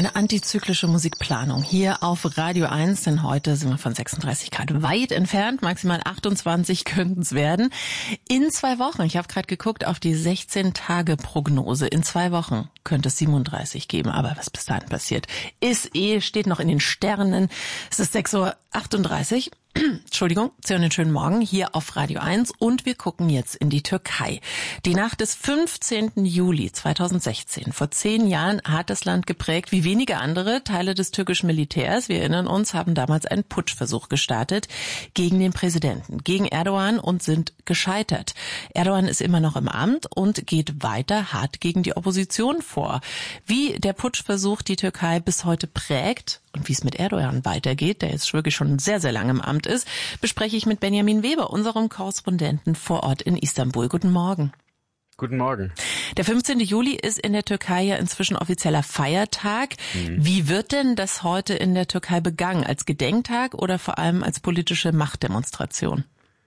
Eine antizyklische Musikplanung hier auf Radio 1, denn heute sind wir von 36 Grad weit entfernt, maximal 28 könnten es werden. In 2 Wochen, ich habe gerade geguckt auf die 16-Tage-Prognose, in 2 Wochen könnte es 37 geben, aber was bis dahin passiert, steht noch in den Sternen. Es ist 6:38 Uhr. Entschuldigung, einen schönen Morgen hier auf Radio 1 und wir gucken jetzt in die Türkei. Die Nacht des 15. Juli 2016, vor 10 Jahren, hat das Land geprägt, wie wenige andere Teile des türkischen Militärs. Wir erinnern uns, haben damals einen Putschversuch gestartet gegen den Präsidenten, gegen Erdogan und sind gescheitert. Erdogan ist immer noch im Amt und geht weiter hart gegen die Opposition vor. Wie der Putschversuch die Türkei bis heute prägt und wie es mit Erdogan weitergeht, der jetzt wirklich schon sehr, sehr lange im Amt ist, bespreche ich mit Benjamin Weber, unserem Korrespondenten vor Ort in Istanbul. Guten Morgen. Guten Morgen. Der 15. Juli ist in der Türkei ja inzwischen offizieller Feiertag. Wie wird denn das heute in der Türkei begangen? Als Gedenktag oder vor allem als politische Machtdemonstration?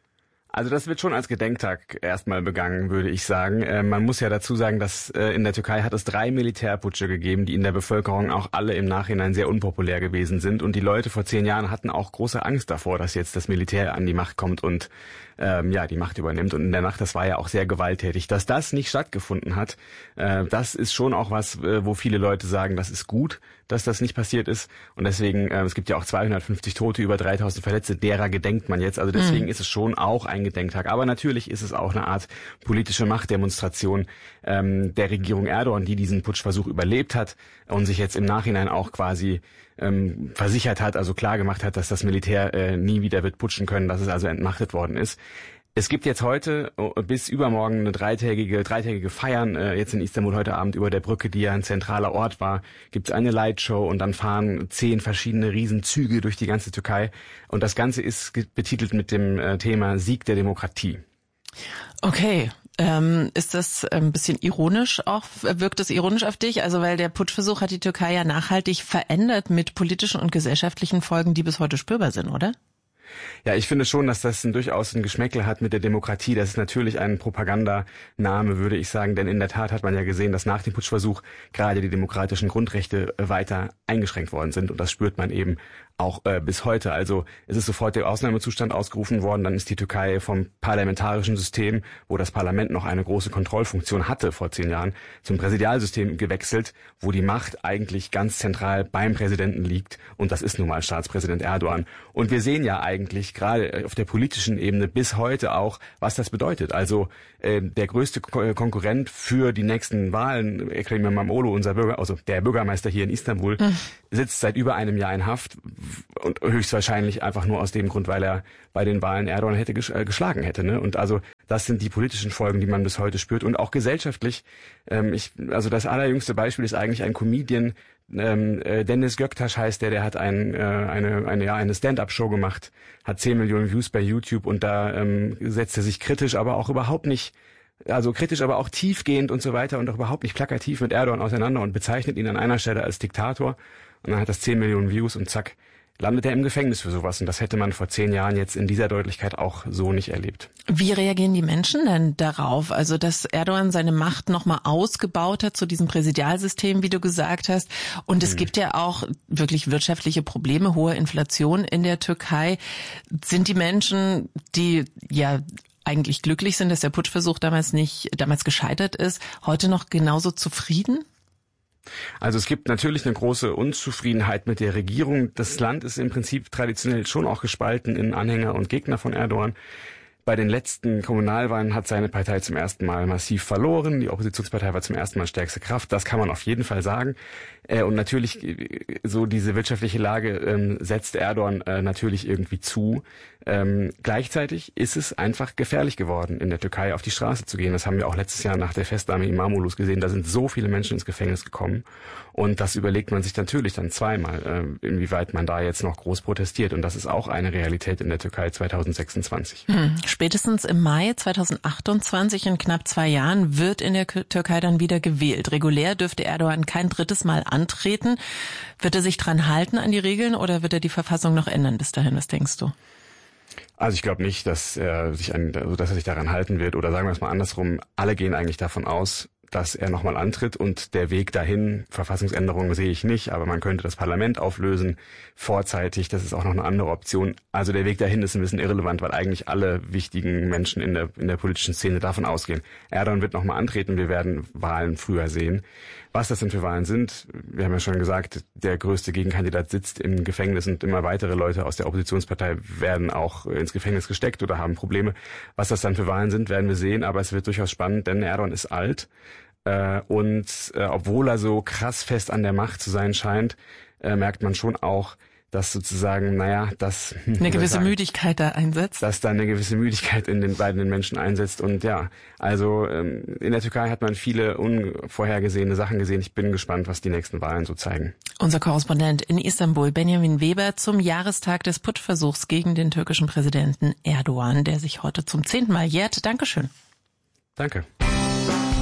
Also das wird schon als Gedenktag erstmal begangen, würde ich sagen. Man muss ja dazu sagen, dass in der Türkei hat es 3 Militärputsche gegeben, die in der Bevölkerung auch alle im Nachhinein sehr unpopulär gewesen sind. Und die Leute vor 10 Jahren hatten auch große Angst davor, dass jetzt das Militär an die Macht kommt und die Macht übernimmt. Und in der Nacht, das war ja auch sehr gewalttätig. Dass das nicht stattgefunden hat, das ist schon auch was, wo viele Leute sagen, das ist gut, dass das nicht passiert ist. Und deswegen, es gibt ja auch 250 Tote, über 3000 Verletzte, derer gedenkt man jetzt. Also deswegen ist es schon auch ein Gedenktag. Aber natürlich ist es auch eine Art politische Machtdemonstration der Regierung Erdogan, die diesen Putschversuch überlebt hat und sich jetzt im Nachhinein auch quasi versichert hat, also klar gemacht hat, dass das Militär nie wieder wird putschen können, dass es also entmachtet worden ist. Es gibt jetzt heute bis übermorgen eine dreitägige Feiern, jetzt in Istanbul heute Abend über der Brücke, die ja ein zentraler Ort war, gibt es eine Lightshow und dann fahren 10 verschiedene Riesenzüge durch die ganze Türkei. Und das Ganze ist betitelt mit dem Thema Sieg der Demokratie. Okay. Ist das ein bisschen ironisch auch? Wirkt das ironisch auf dich? Also weil der Putschversuch hat die Türkei ja nachhaltig verändert mit politischen und gesellschaftlichen Folgen, die bis heute spürbar sind, oder? Ja, ich finde schon, dass das durchaus ein Geschmäckle hat mit der Demokratie. Das ist natürlich ein Propagandaname, würde ich sagen, denn in der Tat hat man ja gesehen, dass nach dem Putschversuch gerade die demokratischen Grundrechte weiter eingeschränkt worden sind und das spürt man eben auch bis heute. Also es ist sofort der Ausnahmezustand ausgerufen worden, dann ist die Türkei vom parlamentarischen System, wo das Parlament noch eine große Kontrollfunktion hatte vor 10 Jahren, zum Präsidialsystem gewechselt, wo die Macht eigentlich ganz zentral beim Präsidenten liegt und das ist nun mal Staatspräsident Erdogan. Und wir sehen ja eigentlich gerade auf der politischen Ebene bis heute auch, was das bedeutet. Also der größte Konkurrent für die nächsten Wahlen, Ekrem İmamoğlu, der Bürgermeister hier in Istanbul, sitzt seit über einem Jahr in Haft und höchstwahrscheinlich einfach nur aus dem Grund, weil er bei den Wahlen Erdogan hätte geschlagen hätte. Ne? Und also das sind die politischen Folgen, die man bis heute spürt und auch gesellschaftlich. Also das allerjüngste Beispiel ist eigentlich ein Comedian, Dennis Göktaş heißt der hat eine Stand-up-Show gemacht, hat 10 Millionen Views bei YouTube und da setzt er sich kritisch, aber auch überhaupt nicht, also kritisch, aber auch tiefgehend und so weiter und auch überhaupt nicht plakativ mit Erdogan auseinander und bezeichnet ihn an einer Stelle als Diktator und dann hat das 10 Millionen Views und zack, landet er im Gefängnis für sowas. Und das hätte man vor 10 Jahren jetzt in dieser Deutlichkeit auch so nicht erlebt. Wie reagieren die Menschen denn darauf? Also, dass Erdogan seine Macht nochmal ausgebaut hat zu diesem Präsidialsystem, wie du gesagt hast. Und es gibt ja auch wirklich wirtschaftliche Probleme, hohe Inflation in der Türkei. Sind die Menschen, die ja eigentlich glücklich sind, dass der Putschversuch damals gescheitert ist, heute noch genauso zufrieden? Also es gibt natürlich eine große Unzufriedenheit mit der Regierung. Das Land ist im Prinzip traditionell schon auch gespalten in Anhänger und Gegner von Erdogan. Bei den letzten Kommunalwahlen hat seine Partei zum ersten Mal massiv verloren. Die Oppositionspartei war zum ersten Mal stärkste Kraft. Das kann man auf jeden Fall sagen. Und natürlich, so diese wirtschaftliche Lage setzt Erdogan natürlich irgendwie zu. Gleichzeitig ist es einfach gefährlich geworden, in der Türkei auf die Straße zu gehen. Das haben wir auch letztes Jahr nach der Festnahme İmamoğlu's gesehen. Da sind so viele Menschen ins Gefängnis gekommen. Und das überlegt man sich natürlich dann zweimal, inwieweit man da jetzt noch groß protestiert. Und das ist auch eine Realität in der Türkei 2026. Spätestens im Mai 2028, in knapp 2 Jahren, wird in der Türkei dann wieder gewählt. Regulär dürfte Erdogan kein drittes Mal antreten. Wird er sich dran halten an die Regeln oder wird er die Verfassung noch ändern bis dahin? Was denkst du? Also ich glaube nicht, dass er sich daran halten wird. Oder sagen wir es mal andersrum, alle gehen eigentlich davon aus, dass er nochmal antritt, und der Weg dahin, Verfassungsänderungen sehe ich nicht, aber man könnte das Parlament auflösen, vorzeitig, das ist auch noch eine andere Option. Also der Weg dahin ist ein bisschen irrelevant, weil eigentlich alle wichtigen Menschen in der politischen Szene davon ausgehen. Erdogan wird nochmal antreten, wir werden Wahlen früher sehen. Was das denn für Wahlen sind, wir haben ja schon gesagt, der größte Gegenkandidat sitzt im Gefängnis und immer weitere Leute aus der Oppositionspartei werden auch ins Gefängnis gesteckt oder haben Probleme. Was das dann für Wahlen sind, werden wir sehen, aber es wird durchaus spannend, denn Erdogan ist alt und obwohl er so krass fest an der Macht zu sein scheint, merkt man schon auch, dass sozusagen, dass eine gewisse Müdigkeit da einsetzt. Dass da eine gewisse Müdigkeit in den beiden Menschen einsetzt. Und ja, also in der Türkei hat man viele unvorhergesehene Sachen gesehen. Ich bin gespannt, was die nächsten Wahlen so zeigen. Unser Korrespondent in Istanbul, Benjamin Weber, zum Jahrestag des Putschversuchs gegen den türkischen Präsidenten Erdogan, der sich heute zum 10. Mal jährt. Dankeschön. Danke.